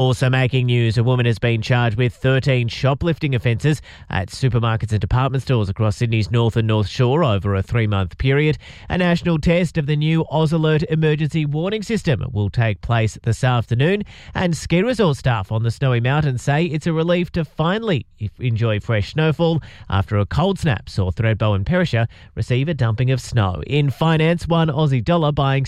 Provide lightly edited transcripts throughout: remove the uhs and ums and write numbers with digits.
Also making news, a woman has been charged with 13 shoplifting offences at supermarkets and department stores across Sydney's North and North Shore over a 3-month period. A national test of the new Oz Alert emergency warning system will take place this afternoon, and ski resort staff on the Snowy Mountains say it's a relief to finally enjoy fresh snowfall after a cold snap saw Thredbo and Perisher receive a dumping of snow. In finance, one Aussie dollar buying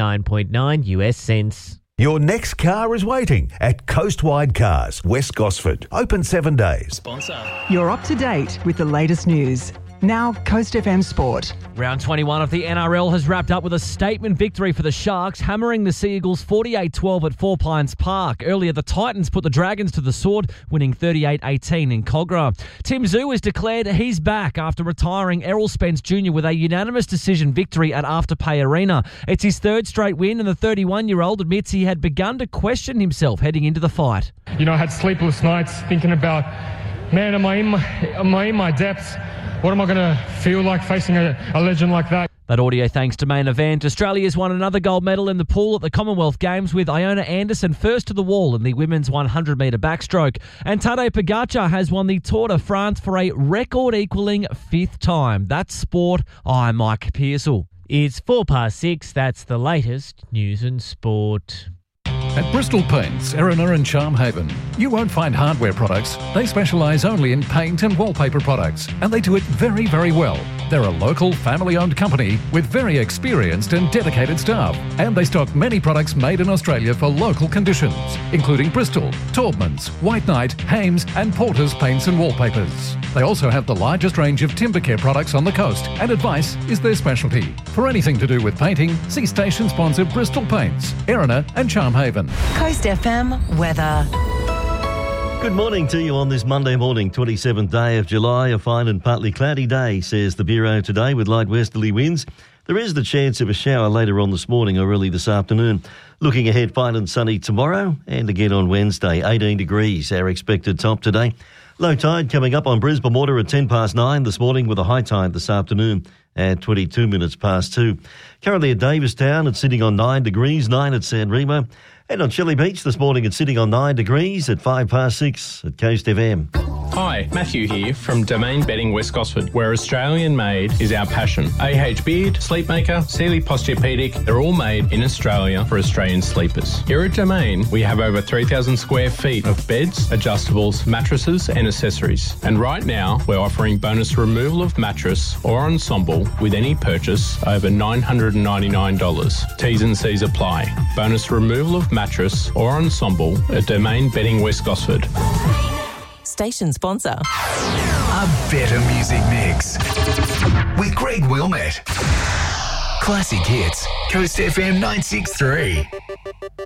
69.9 US cents. Your next car is waiting at Coastwide Cars, West Gosford. Open 7 days. Sponsor. You're up to date with the latest news. Now, Coast FM Sport. Round 21 of the NRL has wrapped up with a statement victory for the Sharks, hammering the Sea Eagles 48-12 at Four Pines Park. Earlier, the Titans put the Dragons to the sword, winning 38-18 in Cogra. Tim Zoo has declared he's back after retiring Errol Spence Jr. with a unanimous decision victory at Afterpay Arena. It's his third straight win, and the 31-year-old admits he had begun to question himself heading into the fight. You know, I had sleepless nights thinking about, man, am I in my depths? What am I going to feel like facing a legend like that? That audio thanks to Main Event. Australia's won another gold medal in the pool at the Commonwealth Games with Iona Anderson first to the wall in the women's 100-metre backstroke. And Tadej Pogacar has won the Tour de France for a record-equalling 5th time. That's sport. I'm Mike Pearsall. It's 6:04. That's the latest news and sport. At Bristol Paints, Erina and Charmhaven, you won't find hardware products. They specialise only in paint and wallpaper products, and they do it very, very well. They're a local, family-owned company with very experienced and dedicated staff, and they stock many products made in Australia for local conditions, including Bristol, Taubmans, White Knight, Hames and Porter's paints and wallpapers. They also have the largest range of timber care products on the coast, and advice is their specialty. For anything to do with painting, see station sponsor Bristol Paints, Erina and Charmhaven. Coast FM weather. Good morning to you on this Monday morning, 27th day of July. A fine and partly cloudy day, says the Bureau today, with light westerly winds. There is the chance of a shower later on this morning or early this afternoon. Looking ahead, fine and sunny tomorrow and again on Wednesday. 18 degrees, our expected top today. Low tide coming up on Brisbane Water at 9:10 this morning, with a high tide this afternoon at 22 minutes past 2. Currently at Davistown, it's sitting on 9 degrees, 9 at San Remo. And on Chilli Beach this morning, it's sitting on 9 degrees at 6:05 at Coast FM. Hi, Matthew here from Domain Bedding West Gosford, where Australian made is our passion. AH Beard, Sleepmaker, Sealy Posturepedic, they're all made in Australia for Australian sleepers. Here at Domain, we have over 3,000 square feet of beds, adjustables, mattresses and accessories. And right now, we're offering bonus removal of mattress or ensemble with any purchase over $999. T's and C's apply. Bonus removal of mattress or ensemble at Domain Bedding West Gosford. Station sponsor. A better music mix with Greg Wilmette. Classic hits, Coast FM 963.